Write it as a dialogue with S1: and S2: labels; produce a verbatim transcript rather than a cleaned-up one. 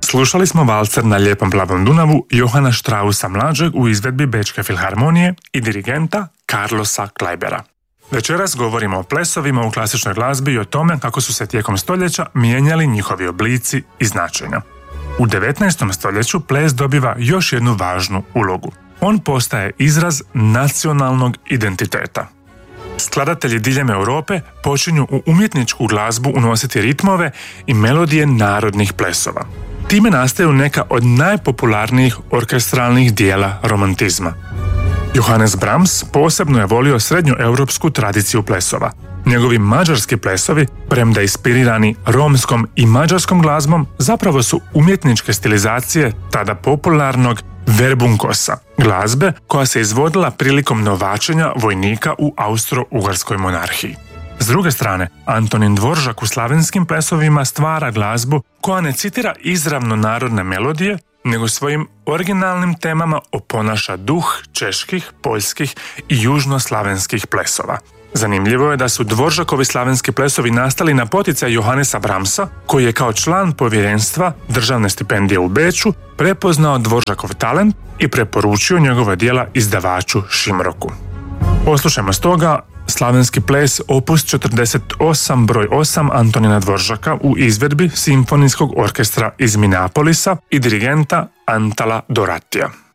S1: Slušali smo valcer Na lijepom plavom Dunavu Johana Straussa mlađeg u izvedbi Bečke filharmonije i dirigenta Carlosa Kleibera. Večeras govorimo o plesovima u klasičnoj glazbi i o tome kako su se tijekom stoljeća mijenjali njihovi oblici i značenja. U devetnaestom stoljeću ples dobiva još jednu važnu ulogu. On postaje izraz nacionalnog identiteta. Skladatelji diljem Europe počinju u umjetničku glazbu unositi ritmove i melodije narodnih plesova. Time nastaju neka od najpopularnijih orkestralnih dijela romantizma. Johannes Brahms posebno je volio srednjoeuropsku tradiciju plesova. Njegovi mađarski plesovi, premda inspirirani romskom i mađarskom glazbom, zapravo su umjetničke stilizacije tada popularnog verbunkosa, glazbe koja se izvodila prilikom novačenja vojnika u Austro-Ugarskoj monarhiji. S druge strane, Antonin Dvoržak u slavenskim plesovima stvara glazbu koja ne citira izravno narodne melodije, nego svojim originalnim temama oponaša duh čeških, poljskih i južnoslavenskih plesova. Zanimljivo je da su Dvoržakovi slavenski plesovi nastali na poticaj Johannesa Brahmsa, koji je kao član povjerenstva državne stipendije u Beču prepoznao Dvoržakov talent i preporučio njegove djela izdavaču Šimroku. Poslušajmo stoga slavenski ples opus četrdeset osam broj osam Antonina Dvoržaka u izvedbi Simfonijskog orkestra iz Minneapolisa i dirigenta Antala Doratija.